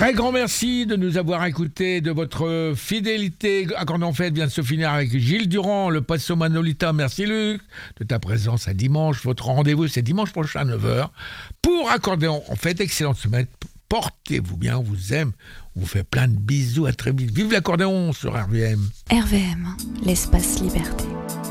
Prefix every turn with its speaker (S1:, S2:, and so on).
S1: Très grand merci de nous avoir écoutés, de votre fidélité. Accordéon Fête vient de se finir avec Gilles Durand, le Passo Manolita. Merci Luc de ta présence à dimanche. Votre rendez-vous, c'est dimanche prochain à 9h. Pour Accordéon Fête, excellente semaine. Portez-vous bien, on vous aime. On vous fait plein de bisous. À très vite. Vive l'accordéon sur RVM.
S2: RVM, l'espace liberté.